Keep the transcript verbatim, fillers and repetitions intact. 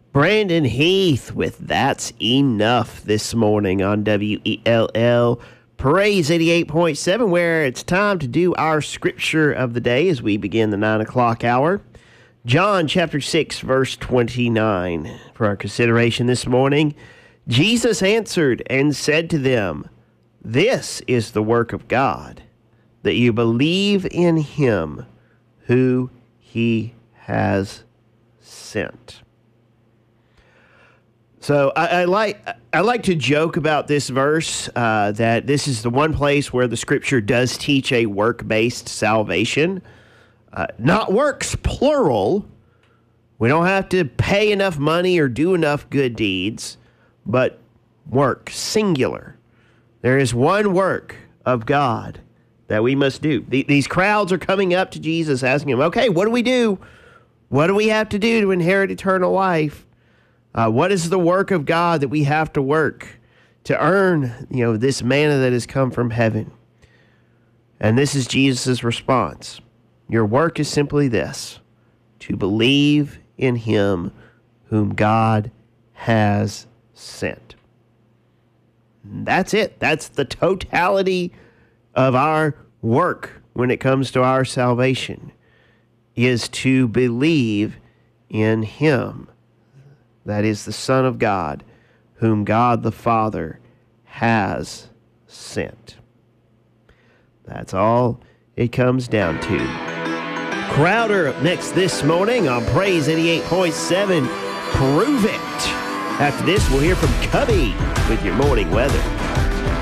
Brandon Heath with That's Enough this morning on W E L L Praise eighty-eight point seven, where it's time to do our scripture of the day as we begin the nine o'clock hour. John chapter six, verse twenty-nine. For our consideration this morning, Jesus answered and said to them, "This is the work of God, that you believe in him who he has sent." So I, I like I like to joke about this verse, uh, that this is the one place where the Scripture does teach a work-based salvation. Uh, not works, plural. We don't have to pay enough money or do enough good deeds, but work, singular. There is one work of God that we must do. The, these crowds are coming up to Jesus asking him, okay, what do we do? What do we have to do to inherit eternal life? Uh, what is the work of God that we have to work to earn, you know, this manna that has come from heaven? And this is Jesus' response. Your work is simply this, to believe in him whom God has sent. That's it. That's the totality of our work when it comes to our salvation, is to believe in him. That is the Son of God, whom God the Father has sent. That's all it comes down to. Crowder up next this morning on Praise eighty-eight point seven. Prove it. After this, we'll hear from Cubby with your morning weather.